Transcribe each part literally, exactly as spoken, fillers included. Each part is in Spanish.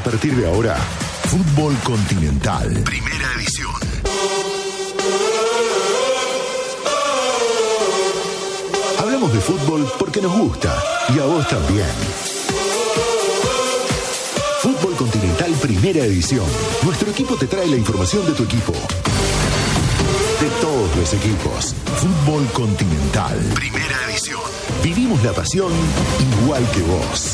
partir de ahora, Fútbol Continental, primera edición. Hablamos de fútbol porque nos gusta y a vos también. Fútbol Continental, primera edición. Nuestro equipo te trae la información de tu equipo. De todos los equipos. Fútbol Continental, primera edición. Vivimos la pasión igual que vos.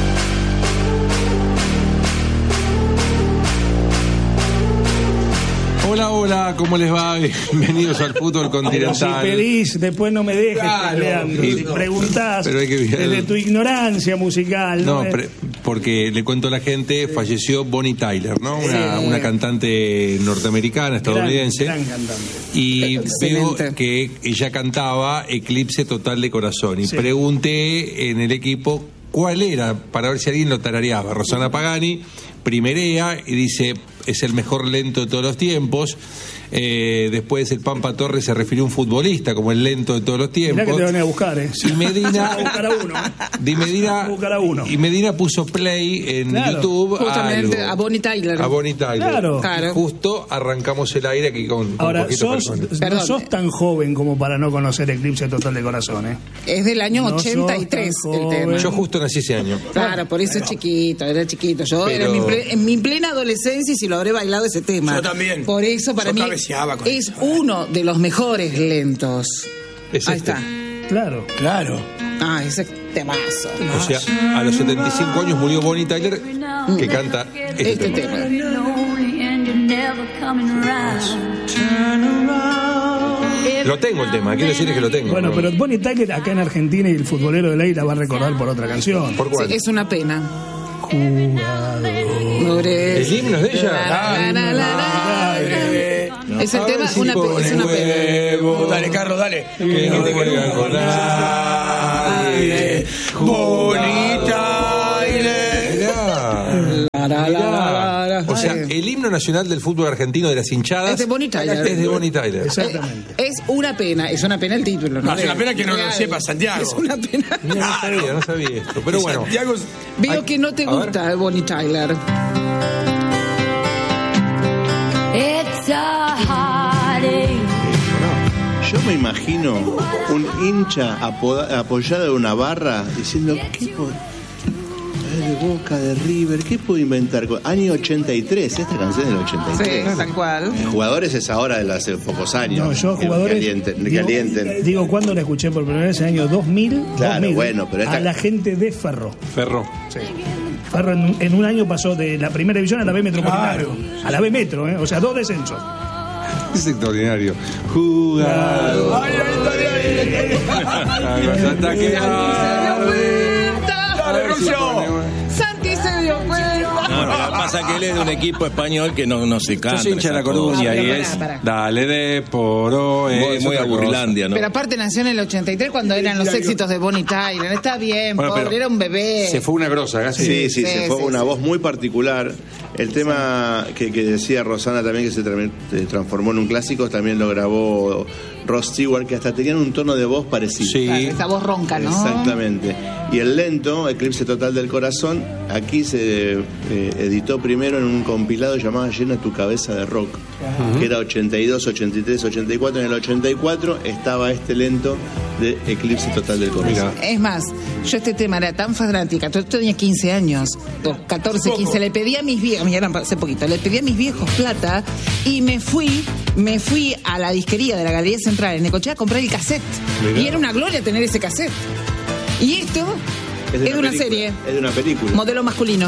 Hola, hola, ¿cómo les va? Bienvenidos al Fútbol Continental. Pero si pedís, después no me dejes, claro, Leandro. y, Si preguntás pero hay que desde tu ignorancia musical. No, ¿no? pre, porque le cuento a la gente, sí. Falleció Bonnie Tyler, ¿no? Una, sí. una cantante norteamericana, estadounidense. Gran, gran cantante. Y Excelente. veo que ella cantaba Eclipse Total de Corazón. Y sí. pregunté en el equipo cuál era, para ver si alguien lo tarareaba. Rosana Pagani primerea y dice, es el mejor lento de todos los tiempos. Eh, después el Pampa Torres se refirió a un futbolista como el lento de todos los tiempos. Mirá que te van a buscar, ¿eh? Y Medina, a buscar a uno. Di Medina, a buscar a uno. Y Medina puso play en claro, YouTube justamente a, a Bonnie Tyler. A Bonnie Tyler. Claro. claro. Justo arrancamos el aire aquí con, con Ahora, un poquito sos, de no sos tan joven como para no conocer Eclipse Total de Corazón, ¿eh? Es del año No ochenta y tres sos tan el tema. Yo justo nací ese año. Claro, por eso es chiquito, era chiquito. Yo Pero... era en mi, ple, en mi plena adolescencia y si lo habré bailado ese tema. Yo también. Por eso para Yo mí cabeceaba con es eso. uno de los mejores lentos. Es Ahí este. está. Claro. Claro. Ah, ese temazo. O sea, a los setenta y cinco años murió Bonnie Tyler, que canta este, Este tema. tema. Lo tengo el tema, quiero decir que lo tengo. Bueno, ¿no? pero Bonnie Tyler acá en Argentina y el futbolero de ley la va a recordar por otra canción. ¿Por cuál? Sí, es una pena. Jugador. ¿El himno es de ella? La, la, la, la, la. Es el A tema, ver si una pe- pone es una pena. huevo. Dale, Carlos, dale. Que no juega con nadie. Bonita. Mirá. La, la, la, la. O sea, Ay. el himno nacional del fútbol argentino de las hinchadas Es de Bonnie Tyler. es de Bonnie Tyler. Exactamente. Es una pena, es una pena el título. No, es una pena que no lo Real. sepa Santiago. Es una pena. Mira, no sabía, no sabía esto. Pero bueno, Santiago, Veo Ay, que no te a ver. gusta Bonnie Tyler. It's a heartache. Yo me imagino un hincha apoda- apoyado en una barra diciendo, ¿qué puedo? De Boca, de River, ¿qué puedo inventar? Año ochenta y tres, esta canción es del ochenta y tres. Sí, tal cual. Eh, Jugadores es ahora de hace pocos años. No, yo que jugadores. Calienten, digo, calienten. digo, ¿cuándo la escuché por primera vez? En el año dos mil. Claro, dos mil, bueno, pero esta- a la gente de Ferro. Ferro. Ferro en, en un año pasó de la primera división a la B Metropolitana. Claro. A la B Metro, ¿eh? O sea, dos descensos. Es extraordinario. Jugador. Ay, ay, ay, ay, ay. Hasta que Dale, Rocio. Santi se dio cuenta. No, lo que pasa es que él es de un equipo español que no, no se canta. Yo soy hincha de La Coruña y Pará, es pará. Dale de poro. Muy, es muy otra cosa. aburrilandia, ¿no? Pero aparte nació en el ochenta y tres cuando eran los éxitos de Bonnie Tyler. Está bien, Bueno, pobre, pero era un bebé. Se fue una grosa, casi. Sí, sí, Sí, se fue sí, una sí. voz muy particular. El tema que, que decía Rosana también, que se tra- se transformó en un clásico, también lo grabó Ross Stewart, que hasta tenían un tono de voz parecido. Sí. Claro, esa voz ronca, ¿no? Exactamente. Y el lento, Eclipse Total del Corazón, aquí se eh, editó primero en un compilado llamado Llena tu cabeza de rock, que era ochenta y dos, ochenta y tres, ochenta y cuatro. En el ochenta y cuatro estaba este lento de Eclipse Total del Corazón. Mira. Es más, yo este tema era tan fanática, yo tenía quince años, o catorce, quince, le pedí a mis viejos, mira, hace poquito, le pedí a mis viejos plata y me fui, me fui a la disquería de la Galería Central en Necochea a comprar el cassette. Mirá. Y era una gloria tener ese cassette. Y esto es de una película, serie, Es de una película. modelo masculino.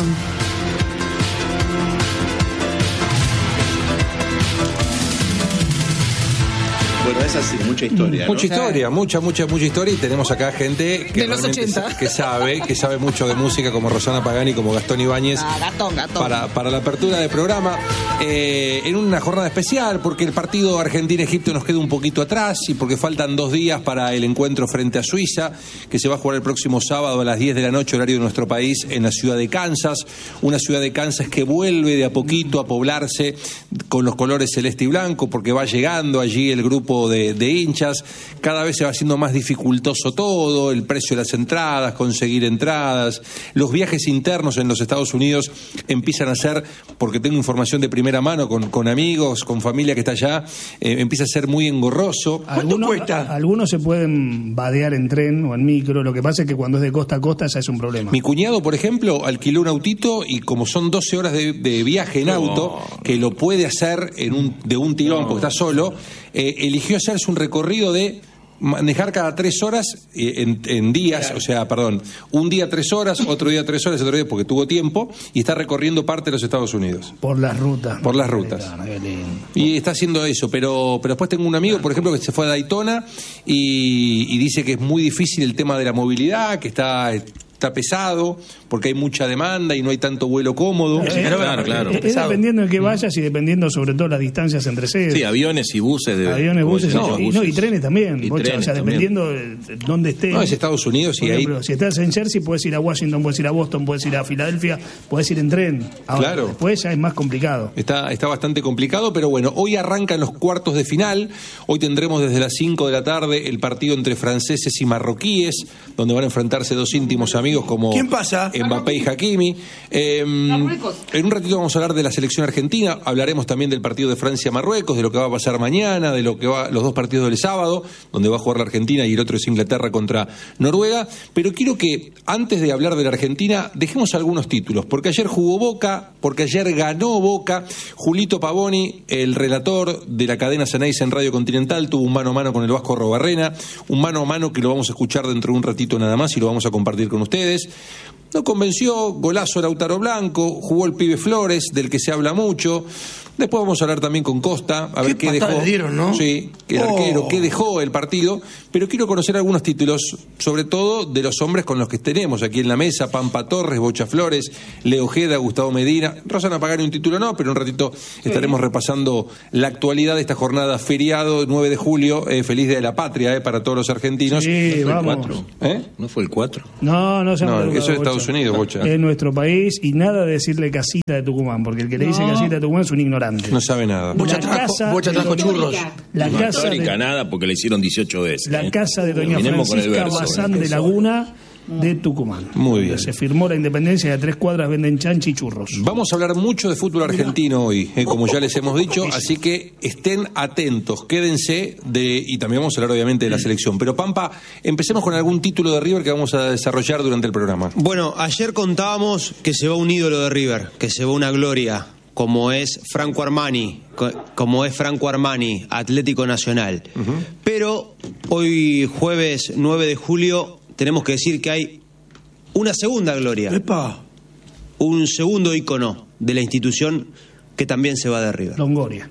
Bueno, es así, mucha historia, ¿no? Mucha historia, mucha, mucha, mucha historia. Y tenemos acá gente que De los realmente ochenta. sa- que sabe, que sabe mucho de música, como Rosana Pagani, como Gastón Ibáñez. Ah, gatón, gatón. Para, para la apertura del programa, eh, en una jornada especial, porque el partido Argentina-Egipto nos queda un poquito atrás y porque faltan dos días para el encuentro frente a Suiza, que se va a jugar el próximo sábado a las diez de la noche, horario de nuestro país, en la ciudad de Kansas. Una ciudad de Kansas que vuelve de a poquito a poblarse con los colores celeste y blanco, porque va llegando allí el grupo grupo de, de hinchas. Cada vez se va haciendo más dificultoso todo, el precio de las entradas, conseguir entradas. Los viajes internos en los Estados Unidos empiezan a ser, porque tengo información de primera mano con, con amigos, con familia que está allá, eh, empieza a ser muy engorroso. ¿Cuánto Algunos, cuesta? algunos se pueden vadear en tren o en micro, lo que pasa es que cuando es de costa a costa ya es un problema. Mi cuñado, por ejemplo, alquiló un autito y como son doce horas de, de viaje en auto, que lo puede hacer en un, de un tirón porque está solo, eh, eligió hacerse un recorrido de manejar cada tres horas eh, en, en días, claro. O sea, perdón, un día tres horas, otro día tres horas, otro día porque tuvo tiempo, y está recorriendo parte de los Estados Unidos. Por las rutas. Por las rutas. Y está haciendo eso, pero, pero después tengo un amigo, por ejemplo, que se fue a Daytona y, y dice que es muy difícil el tema de la movilidad, que está... está pesado, porque hay mucha demanda y no hay tanto vuelo cómodo. Eh, claro, claro, claro. Es, es dependiendo en qué vayas y dependiendo sobre todo las distancias entre sedes. Sí, aviones y buses. De, aviones, buses, no, y, no, y trenes también. Y Bocha, trenes o sea, dependiendo de dónde estés. No, es Estados Unidos y por ahí... ejemplo, si estás en Jersey, puedes ir a Washington, puedes ir a Boston, puedes ir a Filadelfia, puedes ir en tren. Ahora, claro. Después ya es más complicado. Está, está bastante complicado, pero bueno, hoy arrancan los cuartos de final. Hoy tendremos desde las cinco de la tarde el partido entre franceses y marroquíes, donde van a enfrentarse dos íntimos amigos como... ¿Quién pasa? Mbappé y Hakimi. Eh, en un ratito vamos a hablar de la selección argentina, hablaremos también del partido de Francia-Marruecos, de lo que va a pasar mañana, de lo que va los dos partidos del sábado, donde va a jugar la Argentina y el otro es Inglaterra contra Noruega, pero quiero que antes de hablar de la Argentina dejemos algunos títulos, porque ayer jugó Boca, porque ayer ganó Boca. Julito Pavoni, el relator de la cadena Ceneice en Radio Continental, tuvo un mano a mano con el Vasco Arrobarrena, un mano a mano que lo vamos a escuchar dentro de un ratito nada más y lo vamos a compartir con ustedes. No convenció, golazo Lautaro Blanco, jugó el pibe Flores, del que se habla mucho. Después vamos a hablar también con Costa, a ver qué, qué dejó. Le dieron, ¿no? Sí, el oh. arquero, qué dejó el partido. Pero quiero conocer algunos títulos, sobre todo de los hombres con los que tenemos aquí en la mesa: Pampa Torres, Bocha Flores, Leo Ojeda, Gustavo Medina. Rosana Pagani un título no, pero un ratito estaremos sí. repasando la actualidad de esta jornada feriado, nueve de julio, eh, feliz Día de la Patria eh, para todos los argentinos. Sí, ¿No fue vamos. el cuatro? ¿Eh? ¿No fue el cuatro? No, no, se no, no, eso es Estados Unidos, Bocha. Es nuestro país y nada de decirle casita de Tucumán, porque el que le dice no. casita de Tucumán es un ignorante. No sabe nada. Bocha trajo, Bocha trajo churros. La no, casa histórica de, nada porque le hicieron dieciocho veces. La ¿eh? casa de doña Terminemos Francisca verso, Bazán ¿eh? de Laguna de Tucumán. Muy bien. Se firmó la independencia y a tres cuadras venden chanchi y churros. Vamos a hablar mucho de fútbol argentino hoy, eh, como ya les hemos dicho, así que estén atentos, quédense de y también vamos a hablar obviamente de la selección. Pero Pampa, empecemos con algún título de River que vamos a desarrollar durante el programa. Bueno, ayer contábamos que se va un ídolo de River, que se va una gloria, como es Franco Armani, como es Franco Armani, Atlético Nacional. Uh-huh. Pero hoy jueves nueve de julio tenemos que decir que hay una segunda gloria. ¡Epa! Un segundo ícono de la institución que también se va de River. Longoria.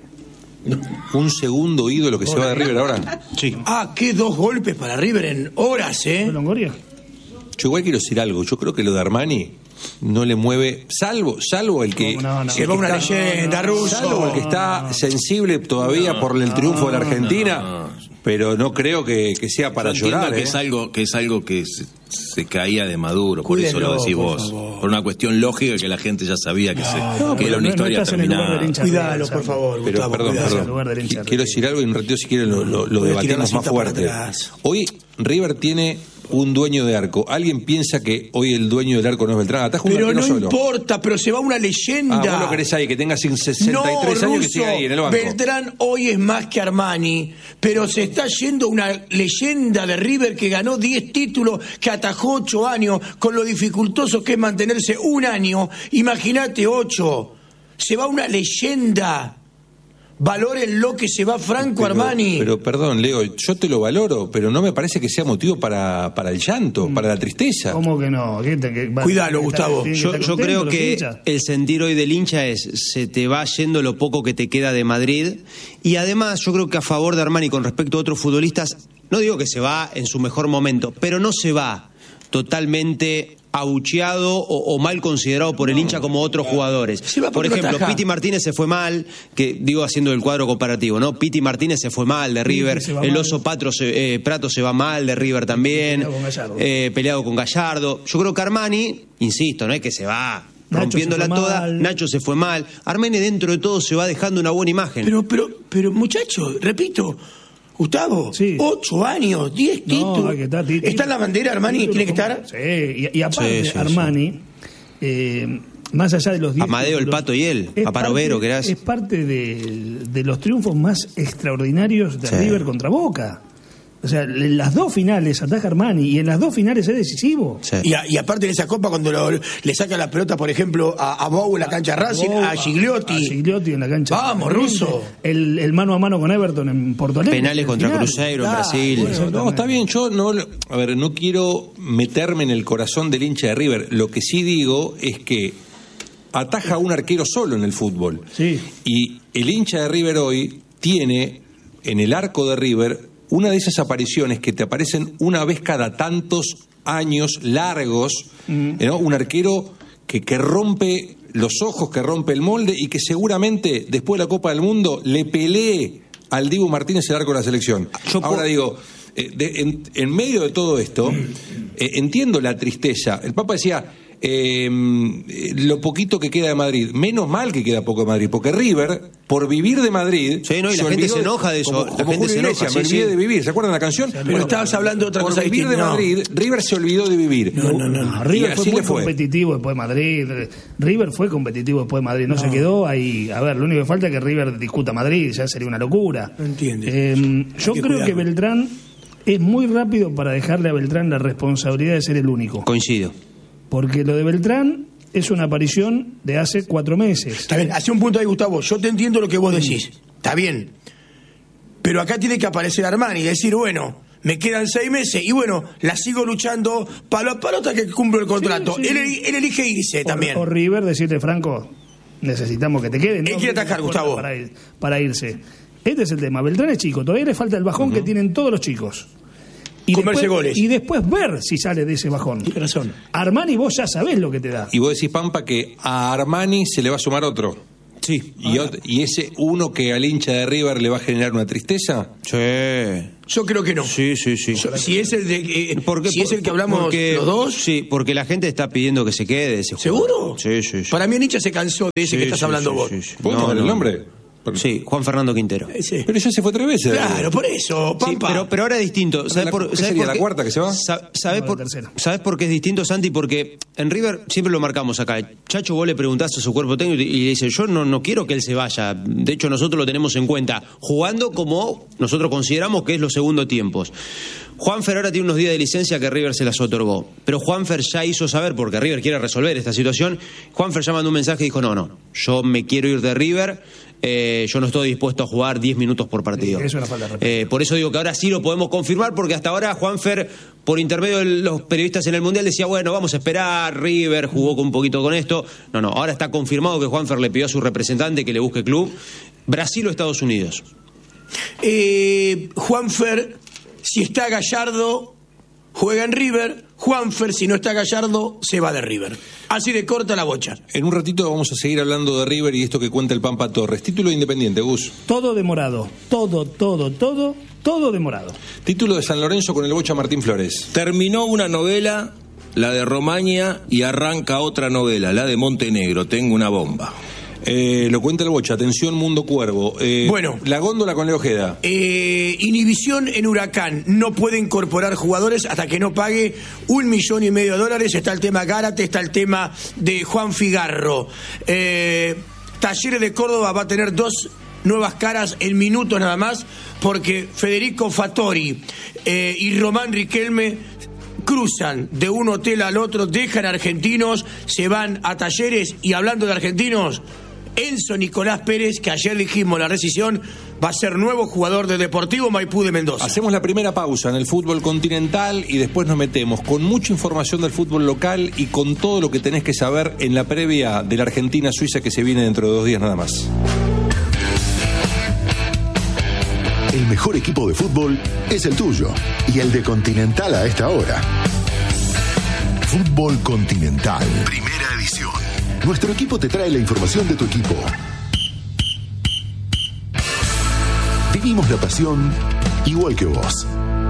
Un segundo ídolo que se va de River ahora. Sí. Ah, qué dos golpes para River en horas, ¿eh? ¿Longoria? Yo igual quiero decir algo. Yo creo que lo de Armani no le mueve, salvo salvo el que... No, no, no. Se va una leyenda, Russo. Salvo el que está sensible todavía no, por el triunfo no, de la Argentina, no, no. pero no creo que, que sea para Yo llorar. Que, ¿eh? es algo, que es algo que se, se caía de Maduro, por Cuídenlo, eso lo decís por vos. Favor. Por una cuestión lógica que la gente ya sabía que, se, no, que era una no, historia no terminada. Cuidalo, por favor, pero, Gustavo, perdón, perdón. Quiero decir algo y en un ratito si quieren lo, lo, lo debatimos más fuerte. Hoy River tiene un dueño de arco. ¿Alguien piensa que hoy el dueño del arco no es Beltrán? Ataja un pero no solo. importa, pero se va una leyenda. Ah, vos lo querés ahí, que tenga sesenta y tres no, años Russo, que siga ahí en el banco. Beltrán hoy es más que Armani, pero se está yendo una leyenda de River que ganó diez títulos, que atajó ocho años, con lo dificultoso que es mantenerse un año. Imagínate ocho. Se va una leyenda. Valoren lo que se va Franco pero, Armani. Pero perdón, Leo, yo te lo valoro, pero no me parece que sea motivo para, para el llanto, mm. para la tristeza. ¿Cómo que no? ¿Qué te, que, Cuidalo, que Gustavo. Que yo, yo creo que el sentir hoy del hincha es se te va yendo lo poco que te queda de Madrid. Y además yo creo que a favor de Armani con respecto a otros futbolistas, no digo que se va en su mejor momento, pero no se va totalmente abucheado o, o mal considerado por el hincha como otros jugadores. Por ejemplo, Piti Martínez se fue mal, que digo haciendo el cuadro comparativo, ¿no? Piti Martínez se fue mal de River, el Oso Patro se, eh, Prato se va mal de River también, peleado con Gallardo. Eh, peleado con Gallardo. Yo creo que Armani, insisto, no es que se va rompiéndola toda, mal. Nacho se fue mal, Armani dentro de todo se va dejando una buena imagen. Pero, pero, pero muchacho, repito, Gustavo, Sí. ocho años, diez No, títulos. hay que estar, tí- ¿Está en la bandera Armani? título ¿Tiene que como- estar? Sí, y, y aparte Sí, sí, Armani, eh, más allá de los diez Amadeo, el títulos, Pato y él, es Aparovero, parte- que eras. Es parte de, de los triunfos más extraordinarios de Sí. River contra Boca. O sea, en las dos finales ataja Armani y en las dos finales es decisivo. Sí. Y, a- y aparte en esa copa, cuando lo- le saca la pelota, por ejemplo, a, a Bou en la cancha Racing, Boca, a Gigliotti. a Gigliotti en la cancha. Vamos, Russo. El, el mano a mano con Everton en Porto Alegre. Penales el contra final. Cruzeiro en Ah, Brasil. bueno, No, está bien, yo no, lo- a ver, no quiero meterme en el corazón del hincha de River. Lo que sí digo es que ataja a un arquero solo en el fútbol. Sí. Y el hincha de River hoy tiene en el arco de River una de esas apariciones que te aparecen una vez cada tantos años largos, ¿no? Un arquero que, que rompe los ojos, que rompe el molde y que seguramente después de la Copa del Mundo le pelee al Dibu Martínez el arco de la selección. Yo Ahora puedo- digo, eh, de- en, en medio de todo esto, eh, entiendo la tristeza. El Papa decía, eh, lo poquito que queda de Madrid, menos mal que queda poco de Madrid, porque River, por vivir de Madrid... Sí, no, y la gente olvidó se enoja de eso, como- la como gente Julio se enoja, Iglesias, me sí, olvidé sí. de vivir, ¿se acuerdan la canción? Pero estabas hablando de otra por cosa vivir de distinta, no. Madrid, River se olvidó de vivir. No, no, no. No, River Y fue así muy le fue. competitivo después de Madrid. River fue competitivo después de Madrid. No, se quedó ahí. A ver, lo único que falta es que River discuta Madrid. Ya sería una locura. No entiende. Eh, yo que creo que cuidarlo. Beltrán es muy rápido para dejarle a Beltrán la responsabilidad de ser el único. Coincido. Porque lo de Beltrán es una aparición de hace cuatro meses. Está bien, hace un punto ahí, Gustavo. Yo te entiendo lo que vos decís. Está bien. Pero acá tiene que aparecer Armani y decir, bueno, me quedan seis meses y bueno, la sigo luchando palo a palo hasta que cumplo el contrato. Sí, sí. Él, él elige irse O- también. O, River decirle, Franco, necesitamos que te queden. Él quiere atajar, Gustavo. Para, ir- para irse. Este es el tema. Beltrán es chico. Todavía le falta el bajón que tienen todos los chicos. Y Comerse después, goles. y después ver si sale de ese bajón. Tienes razón. Armani, vos ya sabés lo que te da. Y vos decís, Pampa, que a Armani se le va a sumar otro. Sí. Y, ot- y ese uno que al hincha de River le va a generar una tristeza. Sí. Yo creo que no. Sí, sí, sí. Yo- si es el de, eh, ¿Por qué? si es el que hablamos Porque- los dos, Sí, porque la gente está pidiendo que se quede ese jugador. ¿seguro? Sí, sí, sí. Para mí el hincha se cansó de ese Sí, que estás sí, hablando sí, vos. sí, sí. ¿Puedo No, tomar el no. nombre? Sí, Juan Fernando Quintero. Ese. Pero ya se fue tres veces. Claro, por eso, Sí, Pampa. pero, pero ahora es distinto. ¿Sabes la- por, ¿qué sabes sería, por la qué? cuarta que se va? Sa- ¿Sabes No, la por, tercera. ¿Sabes por qué es distinto, Santi? Porque en River siempre lo marcamos acá. Chacho, vos le preguntás a su cuerpo técnico y y dice, yo no, no quiero que él se vaya. De hecho, nosotros lo tenemos en cuenta, jugando como nosotros consideramos que es los segundos tiempos. Juanfer ahora tiene unos días de licencia que River se las otorgó. Pero Juanfer ya hizo saber, porque River quiere resolver esta situación, Juanfer ya mandó un mensaje y dijo, no, no, yo me quiero ir de River, eh, yo no estoy dispuesto a jugar diez minutos por partido. Sí, es una falta de respeto. Eh, por eso digo que ahora sí lo podemos confirmar, porque hasta ahora Juanfer, por intermedio de los periodistas en el Mundial, decía, bueno, vamos a esperar, River jugó con un poquito con esto. No, no, ahora está confirmado que Juanfer le pidió a su representante que le busque club. Brasil o Estados Unidos. Eh, Juanfer, si está Gallardo, juega en River. Juanfer, si no está Gallardo, se va de River. Así de corta la bocha. En un ratito vamos a seguir hablando de River y esto que cuenta el Pampa Torres. Título de Independiente, Gus. Todo demorado. Todo, todo, todo, todo demorado. Título de San Lorenzo con el Bocha Martín Flores. Terminó una novela, la de Romaña, y arranca otra novela, la de Montenegro. Tengo una bomba. Eh, lo cuenta el Bocha. Atención, Mundo Cuervo. Eh, Bueno. La góndola con Leo Ojeda. Eh, Inhibición en Huracán. No puede incorporar jugadores hasta que no pague un millón y medio de dólares. Está el tema Gárate, está el tema de Juan Figarro. Eh, Talleres de Córdoba va a tener dos nuevas caras en minutos nada más, porque Federico Fattori eh, y Román Riquelme cruzan de un hotel al otro, dejan argentinos, se van a Talleres. Y hablando de argentinos, Enzo Nicolás Pérez, que ayer dijimos la rescisión, va a ser nuevo jugador de Deportivo Maipú de Mendoza. Hacemos la primera pausa en el fútbol continental y después nos metemos con mucha información del fútbol local y con todo lo que tenés que saber en la previa de la Argentina-Suiza que se viene dentro de dos días nada más. El mejor equipo de fútbol es el tuyo y el de Continental a esta hora. Fútbol Continental. Primera edición. Nuestro equipo te trae la información de tu equipo. Vivimos la pasión igual que vos.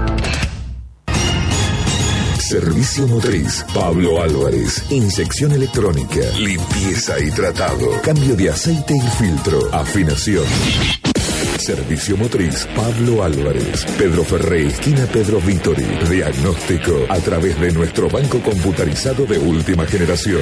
Servicio motriz, Pablo Álvarez. Inyección electrónica, limpieza y tratado. Cambio de aceite y filtro. Afinación. Servicio Motriz Pablo Álvarez. Pedro Ferré, esquina Pedro Vítori. Diagnóstico a través de nuestro banco computarizado de última generación.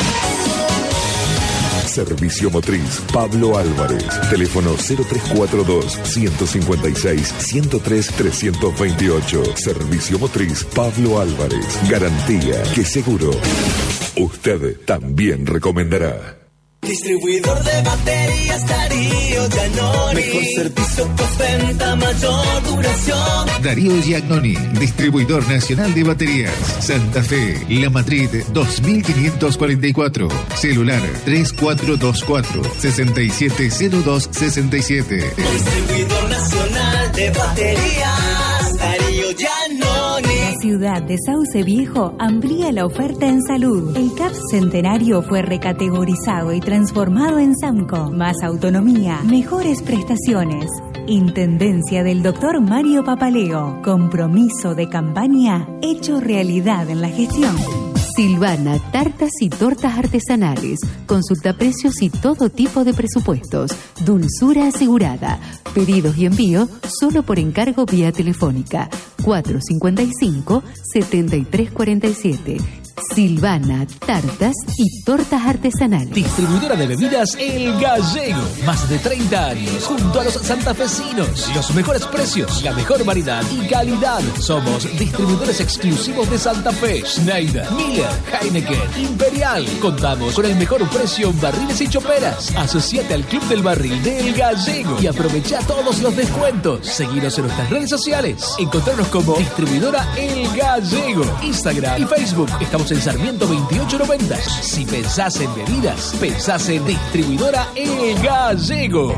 Servicio Motriz Pablo Álvarez. Teléfono cero tres cuatro dos, ciento cincuenta y seis, ciento tres, trescientos veintiocho. Servicio Motriz Pablo Álvarez. Garantía que seguro usted también recomendará. Distribuidor de baterías Darío Giannoni. Mejor servicio, postventa, mayor duración. Darío Giannoni, distribuidor nacional de baterías. Santa Fe, La Madrid, dos mil quinientos cuarenta y cuatro. Celular tres cuatro dos cuatro, seis siete cero dos seis siete. Distribuidor nacional de baterías Darío Giannoni. La ciudad de Sauce Viejo amplía la oferta en salud. El C A P Centenario fue recategorizado y transformado en SAMCO. Más autonomía, mejores prestaciones. Intendencia del doctor Mario Papaleo. Compromiso de campaña hecho realidad en la gestión. Silvana, tartas y tortas artesanales. Consulta precios y todo tipo de presupuestos. Dulzura asegurada. Pedidos y envío solo por encargo vía telefónica. cuatro cincuenta y cinco, setenta y tres cuarenta y siete. Silvana, tartas y tortas artesanales. Distribuidora de bebidas El Gallego. Más de treinta años junto a los santafesinos. Los mejores precios, la mejor variedad y calidad. Somos distribuidores exclusivos de Santa Fe. Schneider, Miller, Heineken, Imperial. Contamos con el mejor precio en barriles y choperas. Asociate al Club del Barril de El Gallego y aprovecha todos los descuentos. Seguinos en nuestras redes sociales. Encontrarnos como Distribuidora El Gallego. Instagram y Facebook. Estamos en Sarmiento veintiocho noventa. Si pensás en bebidas, pensás en Distribuidora El Gallego.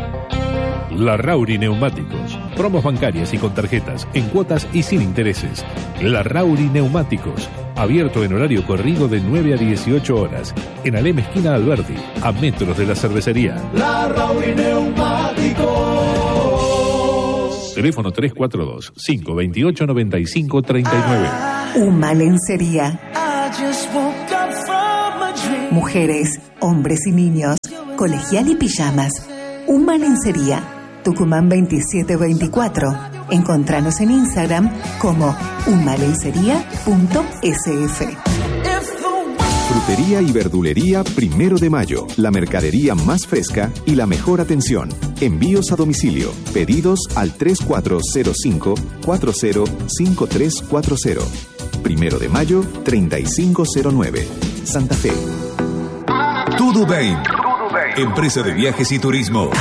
Larrauri Neumáticos. Promos bancarias y con tarjetas, en cuotas y sin intereses. Larrauri Neumáticos. Abierto en horario corrido de nueve a dieciocho horas. En Alem, esquina Alberdi, a metros de la cervecería. Larrauri Neumáticos. Teléfono tres cuatro dos, cinco dos ocho, nueve cinco tres nueve. Uma Lencería. Mujeres, hombres y niños, colegial y pijamas. Uma Lencería, Tucumán veintisiete veinticuatro. Encontranos en Instagram como umalencería punto s f. Frutería y verdulería Primero de Mayo. La mercadería más fresca y la mejor atención. Envíos a domicilio. Pedidos al tres cuatro cero cinco, cuatro cero cinco tres cuatro cero. Primero de Mayo, treinta y cinco cero nueve. Santa Fe. Tudo Bem. Empresa de viajes y turismo.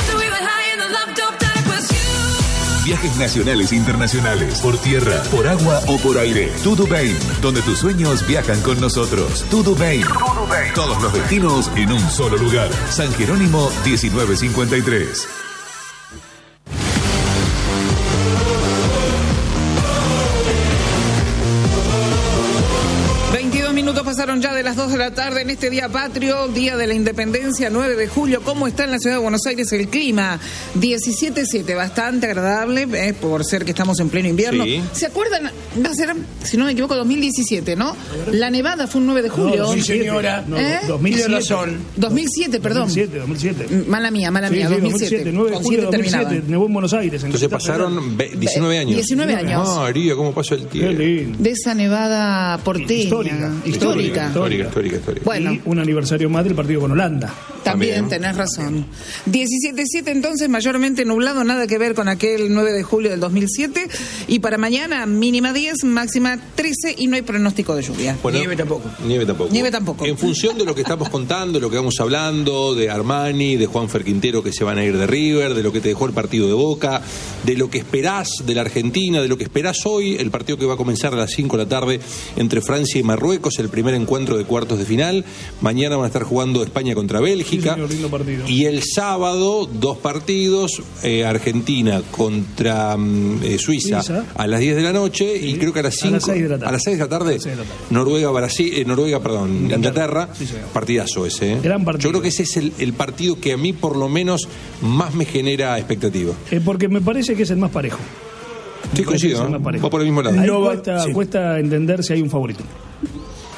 Viajes nacionales e internacionales, por tierra, por agua o por aire. Tudo Bem, donde tus sueños viajan con nosotros. Tudo Bem. Todos los destinos en un solo lugar. San Jerónimo diecinueve cincuenta y tres. Minutos pasaron ya de las dos de la tarde en este día patrio, día de la independencia, nueve de julio. ¿Cómo está en la ciudad de Buenos Aires el clima? diecisiete siete, bastante agradable, eh, por ser que estamos en pleno invierno. Sí. ¿Se acuerdan? Va a ser, si no me equivoco, dos mil diecisiete, ¿no? La nevada fue un nueve de julio. No, sí, señora. No, ¿Eh? dos mil siete. Razón. dos mil siete, perdón. dos mil siete, dos mil siete. Mala mía, mala mía, sí, sí, dos mil siete. nueve de julio de dos mil siete, terminaba. nevó en Buenos Aires. En Entonces pasaron diecinueve años. diecinueve años. Ah, María, ¿cómo pasó el tiempo? De esa nevada porteña. Histórica. Histórica. Histórica, histórica, histórica. Bueno. Y un aniversario más del partido con Holanda. También, También tenés razón. diecisiete siete entonces, mayormente nublado, nada que ver con aquel nueve de julio del dos mil siete. Y para mañana, mínima diez, máxima trece y no hay pronóstico de lluvia. Bueno, nieve tampoco. Nieve tampoco. Nieve tampoco. En función de lo que estamos contando, lo que vamos hablando, de Armani, de Juanfer Quintero que se van a ir de River, de lo que te dejó el partido de Boca, de lo que esperás de la Argentina, de lo que esperás hoy, el partido que va a comenzar a las cinco de la tarde entre Francia y Marruecos, el primer encuentro de cuartos de final. Mañana van a estar jugando España contra Bélgica. Sí, señor, lindo partido. Y el sábado, dos partidos, eh, Argentina contra eh, Suiza, Suiza a las diez de la noche, sí, y creo que a las cinco, a las seis de la tarde, a las seis de la tarde, de la tarde. Noruega, Brasil, eh, Noruega, perdón, Inglaterra, Inglaterra sí, partidazo ese. Eh. Gran partido. Yo creo que ese es el, el partido que a mí por lo menos más me genera expectativa. Eh, porque me parece que es el más parejo. Sí, coincido, ¿eh? Va por el mismo lado. Ahí no, cuesta, sí. cuesta entender si hay un favorito.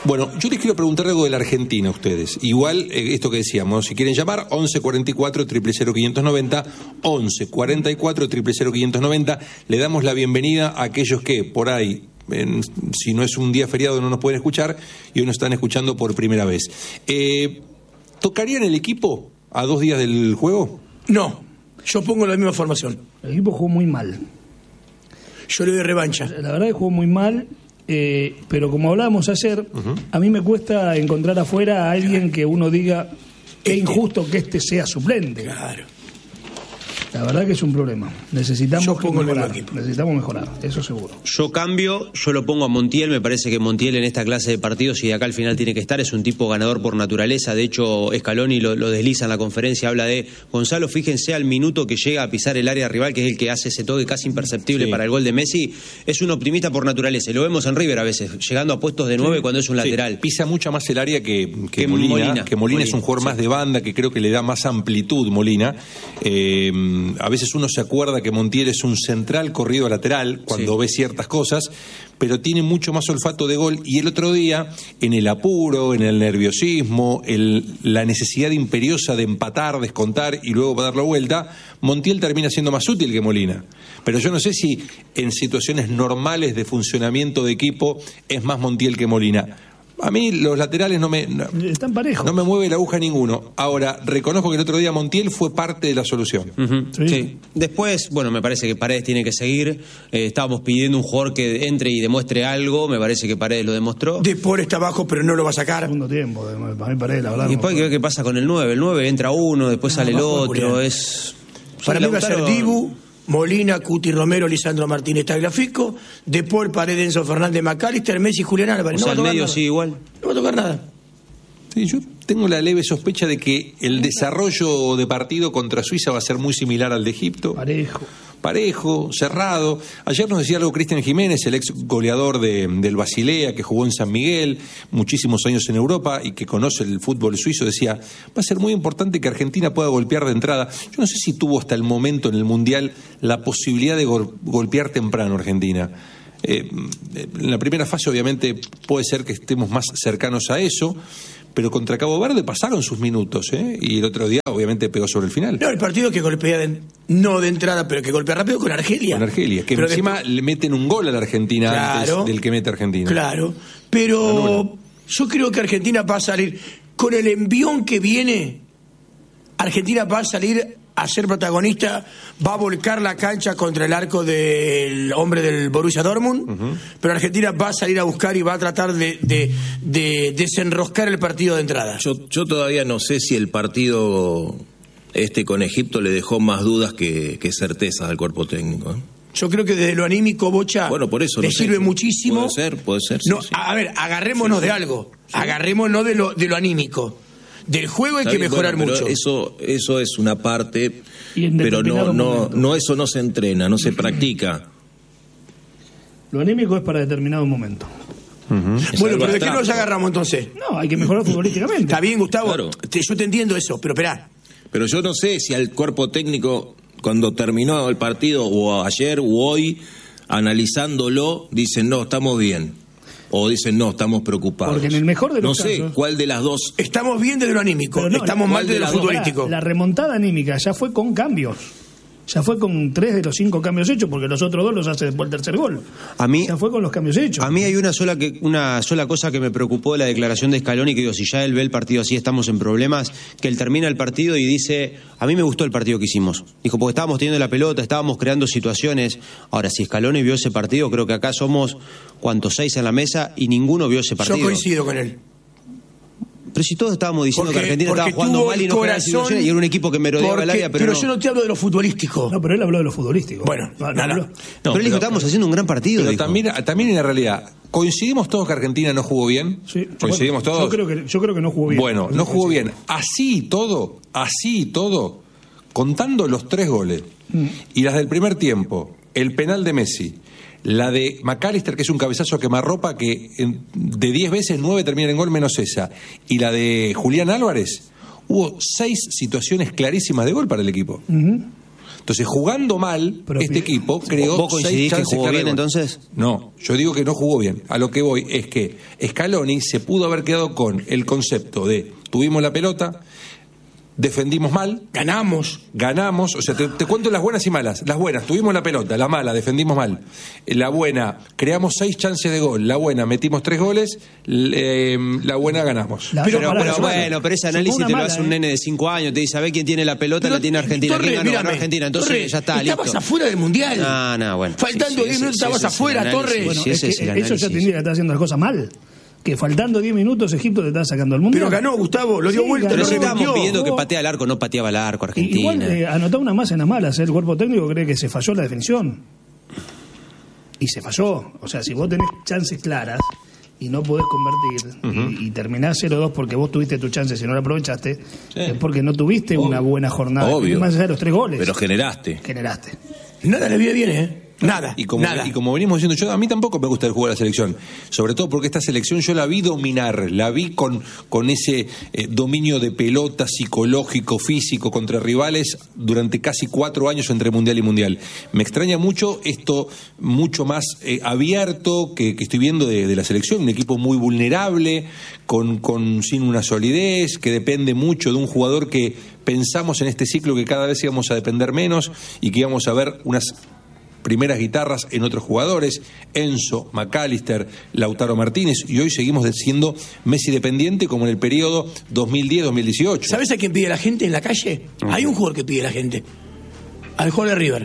Bueno, yo les quiero preguntar algo de la Argentina a ustedes. Igual, eh, esto que decíamos, si quieren llamar, once cuarenta y cuatro, cero cero cero, quinientos noventa, once cuarenta y cuatro, cero cero cero, quinientos noventa. Le damos la bienvenida a aquellos que por ahí, en, si no es un día feriado, no nos pueden escuchar y hoy nos están escuchando por primera vez. Eh, ¿Tocarían el equipo a dos días del juego? No, yo pongo la misma formación. El equipo jugó muy mal. Yo le doy revancha. La verdad que jugó muy mal. Eh, pero como hablábamos ayer, uh-huh. a mí me cuesta encontrar afuera a alguien claro. que uno diga qué injusto que este sea suplente. Claro. La verdad que es un problema. Necesitamos yo pongo mejorar. Necesitamos mejorar, eso seguro. Yo cambio, yo lo pongo a Montiel. Me parece que Montiel en esta clase de partidos y de acá al final tiene que estar. Es un tipo ganador por naturaleza. De hecho, Scaloni lo, lo desliza en la conferencia. Habla de Gonzalo, fíjense al minuto que llega a pisar el área rival, que es el que hace ese toque casi imperceptible sí. para el gol de Messi. Es un optimista por naturaleza. Y lo vemos en River a veces, llegando a puestos de nueve sí. cuando es un lateral. Sí. Pisa mucho más el área que, que, que Molina, Molina. Que Molina, Molina es un jugador sí. más de banda, que creo que le da más amplitud Molina. Eh, a veces uno se acuerda que Montiel es un central corrido a lateral cuando sí. ve ciertas cosas, pero tiene mucho más olfato de gol. Y el otro día, en el apuro, en el nerviosismo, el, la necesidad imperiosa de empatar, descontar y luego dar la vuelta, Montiel termina siendo más útil que Molina. Pero yo no sé si en situaciones normales de funcionamiento de equipo es más Montiel que Molina. A mí los laterales no me no, están parejos. No me mueve la aguja ninguno. Ahora, reconozco que el otro día Montiel fue parte de la solución. Uh-huh. Sí. sí. Después, bueno, me parece que Paredes tiene que seguir. Eh, estábamos pidiendo un jugador que entre y demuestre algo. Me parece que Paredes lo demostró. Después está abajo, pero no lo va a sacar. Segundo tiempo, para mí Paredes, la verdad. Y después hay que ver qué pasa con el nueve. El nueve entra uno, después no, sale el otro. Es... Para mí va a ser Dibu, Molina, Cuti Romero, Lisandro Martínez Tagliafico, De Paul, Paredes, Enzo Fernández, McAllister, Messi, Julián Álvarez. O sea, no va el medio nada. sí igual. No va a tocar nada. Sí, yo tengo la leve sospecha de que el desarrollo de partido contra Suiza va a ser muy similar al de Egipto. Parejo. Parejo, cerrado. Ayer nos decía algo Cristian Jiménez, el ex goleador de, del Basilea, que jugó en San Miguel muchísimos años en Europa y que conoce el fútbol suizo. Decía, va a ser muy importante que Argentina pueda golpear de entrada. Yo no sé si tuvo hasta el momento en el Mundial la posibilidad de gol, golpear temprano Argentina. Eh, en la primera fase obviamente puede ser que estemos más cercanos a eso, pero contra Cabo Verde pasaron sus minutos, ¿eh? Y el otro día obviamente pegó sobre el final. No, el partido que golpea, de, no de entrada, pero que golpea rápido con Argelia. Con Argelia, que pero encima después... le meten un gol a la Argentina claro, antes del que mete Argentina. Claro, pero yo creo que Argentina va a salir, con el envión que viene, Argentina va a salir a ser protagonista, va a volcar la cancha contra el arco del hombre del Borussia Dortmund, uh-huh. pero Argentina va a salir a buscar y va a tratar de, de, de desenroscar el partido de entrada. Yo, yo todavía no sé si el partido este con Egipto le dejó más dudas que, que certezas al cuerpo técnico, ¿eh? Yo creo que desde lo anímico, Bocha, bueno, por eso, le no sirve sé, muchísimo. Puede ser, puede ser. No, sí, sí. A ver, agarrémonos sí, sí. de algo, sí. agarrémonos de lo, de lo anímico. Del juego hay Está que bien, mejorar bueno, mucho. Eso, eso es una parte, pero no, no, no, eso no se entrena, no se practica. Lo anímico es para determinado momento. Uh-huh. Bueno, pero ¿de qué nos agarramos entonces? No, hay que mejorar futbolísticamente. Está bien, Gustavo, claro. te, yo te entiendo eso, pero esperá. Pero yo no sé si al cuerpo técnico, cuando terminó el partido, o ayer o hoy, analizándolo, dicen, no, estamos bien. O dicen, no, estamos preocupados. Porque en el mejor de los no casos... No sé cuál de las dos... Estamos bien de lo anímico, no, estamos mal de, de lo futbolístico. La, la remontada anímica ya fue con cambios. Ya fue con tres de los cinco cambios hechos, porque los otros dos los hace después del tercer gol. A mí, ya fue con los cambios hechos. A mí hay una sola que una sola cosa que me preocupó de la declaración de Scaloni, que digo, si ya él ve el partido así, estamos en problemas, que él termina el partido y dice, a mí me gustó el partido que hicimos. Dijo, porque estábamos teniendo la pelota, estábamos creando situaciones. Ahora, si Scaloni vio ese partido, creo que acá somos, ¿cuántos? Seis en la mesa y ninguno vio ese partido. Yo coincido con él. Pero si todos estábamos diciendo porque, que Argentina estaba jugando mal y no creaba situaciones y era un equipo que merodeaba el área, pero, pero no. yo no te hablo de lo futbolístico. No, pero él habló de lo futbolístico. Bueno, no, no, no. no pero él dijo, estábamos haciendo un gran partido. Pero también, también en la realidad, ¿coincidimos todos que Argentina no jugó bien? Sí. ¿Coincidimos bueno, todos? Yo creo, que, yo creo que no jugó bien. Bueno, no jugó bien. Así y todo, así y todo, contando los tres goles mm. y las del primer tiempo, el penal de Messi, la de McAllister, que es un cabezazo a quemarropa, que de diez veces, nueve terminan en gol menos esa. Y la de Julián Álvarez, hubo seis situaciones clarísimas de gol para el equipo. Uh-huh. Entonces, jugando mal, Pero, este equipo creó ¿vos seis coincidís que chances jugó bien, claras de gol. entonces? No, yo digo que no jugó bien. A lo que voy es que Scaloni se pudo haber quedado con el concepto de tuvimos la pelota, defendimos mal, ganamos, ganamos, o sea, te, te cuento las buenas y malas. Las buenas, tuvimos la pelota, la mala, defendimos mal. La buena, creamos seis chances de gol. La buena, metimos tres goles. Eh, la buena, ganamos. La pero, pero, pero bueno, pero ese análisis te lo hace un nene de cinco años, te dice, ¿sabés quién tiene la pelota? Pero, la tiene Argentina. Torre, ¿Quién ganó? mírame, Ganó Argentina. Entonces Torre, ya está, estabas listo. afuera del Mundial. No, no, bueno. Faltando diez sí, sí, minutos sí, estabas afuera, Torre. Bueno, Sí, es ese que es el eso ya análisis. te indica que está haciendo las cosas mal. Que faltando diez minutos Egipto te está sacando al mundial. Pero ganó, Gustavo, lo dio Sí, vuelta, ganó. lo Pero si estábamos revirtió. pidiendo que patea el arco, no pateaba el arco Argentina. Igual eh, anotó una más en las malas. El cuerpo técnico cree que se falló la definición. Y se falló. O sea, si vos tenés chances claras y no podés convertir uh-huh. y, y terminás cero dos porque vos tuviste tu chance y no la aprovechaste, sí. es porque no tuviste Obvio. una buena jornada. Obvio. Más allá de los tres goles. Pero generaste. Generaste. Nada le viene bien, ¿eh? Nada, y como, nada. Y como venimos diciendo, yo a mí tampoco me gusta el juego de la selección, sobre todo porque esta selección yo la vi dominar, la vi con, con ese eh, dominio de pelota psicológico, físico contra rivales durante casi cuatro años entre Mundial y Mundial. Me extraña mucho esto mucho más eh, abierto que, que estoy viendo de, de la selección, un equipo muy vulnerable, con, con sin una solidez, que depende mucho de un jugador que pensamos en este ciclo que cada vez íbamos a depender menos y que íbamos a ver unas primeras guitarras en otros jugadores, Enzo, McAllister, Lautaro Martínez, y hoy seguimos siendo Messi dependiente como en el periodo dos mil diez dos mil dieciocho. ¿Sabes a quién pide la gente en la calle? Uh-huh. Hay un jugador que pide la gente. Al jugador de River.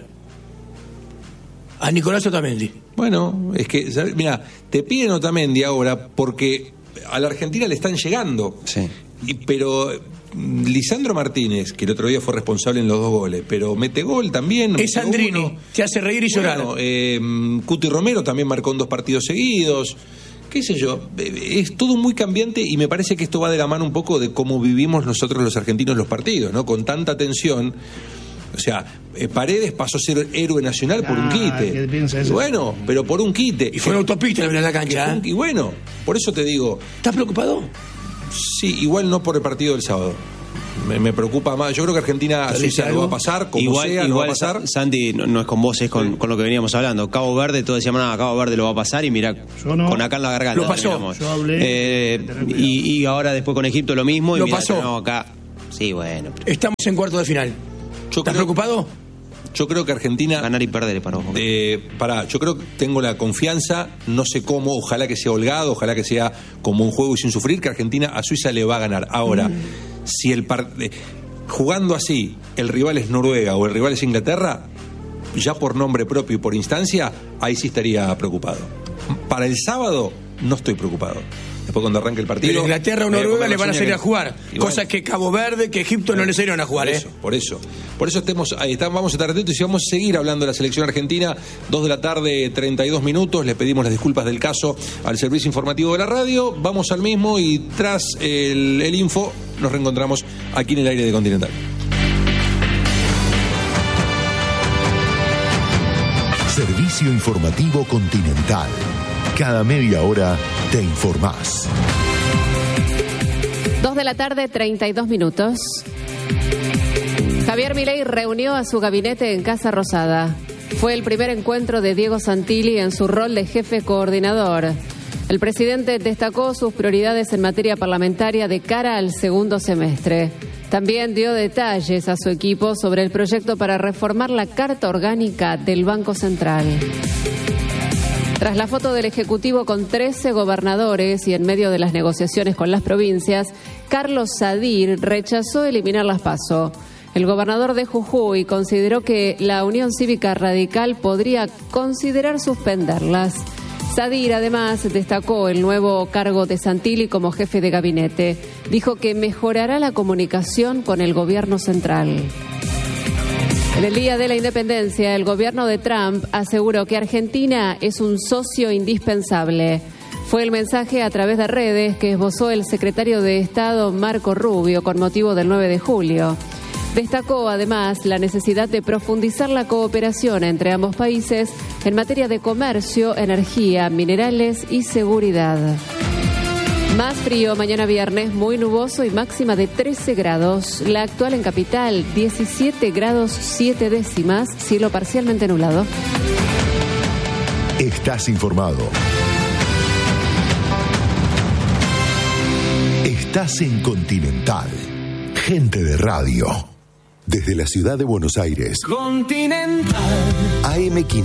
A Nicolás Otamendi. Bueno, es que, mira, te piden Otamendi ahora porque a la Argentina le están llegando. Sí. Y, pero Lisandro Martínez, que el otro día fue responsable en los dos goles, pero mete gol también. Es Sandrini, uno. Te hace reír y llorar. Bueno, eh, Cuti Romero también marcó en dos partidos seguidos. Qué sé yo, es todo muy cambiante y me parece que esto va de la mano un poco de cómo vivimos nosotros los argentinos los partidos, ¿no? Con tanta tensión. O sea, eh, Paredes pasó a ser héroe nacional ah, por un quite. Y bueno, pero por un quite. Y fue una autopista en la cancha. Un, y bueno, por eso te digo. ¿Estás preocupado? Sí, igual no por el partido del sábado. Me, me preocupa más. Yo creo que Argentina a Suiza lo va a pasar, como igual, sea, igual, lo va a pasar. Santi, no, no es con vos, es con, sí. con lo que veníamos hablando. Cabo Verde, todos decíamos, nada, Cabo Verde lo va a pasar y mirá, no. con acá en la garganta. Lo pasó. Yo hablé. Eh, y, y ahora después con Egipto lo mismo. Lo y mirá, pasó. No, acá. Sí, bueno. Estamos en cuarto de final. Yo ¿Estás creo, preocupado? Yo creo que Argentina... Ganar y perder para vos. Eh, pará, yo creo que tengo la confianza, no sé cómo, ojalá que sea holgado, ojalá que sea como un juego y sin sufrir, que Argentina a Suiza le va a ganar. Ahora, mm. si el par... jugando así, el rival es Noruega o el rival es Inglaterra, ya por nombre propio y por instancia, ahí sí estaría preocupado. Para el sábado, no estoy preocupado. Después cuando arranque el partido... Pero Inglaterra o Noruega le van a salir que... a jugar. Igual. Cosas que Cabo Verde, que Egipto no le salieron a jugar, por ¿eh? Eso, por eso. Por eso estemos, ahí está, vamos a estar atentos y vamos a seguir hablando de la selección argentina. Dos de la tarde, treinta y dos minutos. Les pedimos las disculpas del caso al servicio informativo de la radio. Vamos al mismo y tras el, el info nos reencontramos aquí en el aire de Continental. Servicio informativo Continental. Cada media hora te informás. Dos de la tarde, treinta y dos minutos. Javier Milei reunió a su gabinete en Casa Rosada. Fue el primer encuentro de Diego Santilli en su rol de jefe coordinador. El presidente destacó sus prioridades en materia parlamentaria de cara al segundo semestre. También dio detalles a su equipo sobre el proyecto para reformar la Carta Orgánica del Banco Central. Tras la foto del Ejecutivo con trece gobernadores y en medio de las negociaciones con las provincias, Carlos Sadir rechazó eliminar las PASO. El gobernador de Jujuy consideró que la Unión Cívica Radical podría considerar suspenderlas. Sadir además destacó el nuevo cargo de Santilli como jefe de gabinete. Dijo que mejorará la comunicación con el gobierno central. En el Día de la Independencia, el gobierno de Trump aseguró que Argentina es un socio indispensable. Fue el mensaje a través de redes que esbozó el secretario de Estado Marco Rubio con motivo del nueve de julio. Destacó además la necesidad de profundizar la cooperación entre ambos países en materia de comercio, energía, minerales y seguridad. Más frío mañana viernes, muy nuboso y máxima de trece grados. La actual en Capital, diecisiete grados siete décimas, cielo parcialmente nublado. Estás informado. Estás en Continental. Gente de radio. Desde la ciudad de Buenos Aires. Continental. A M quinientos.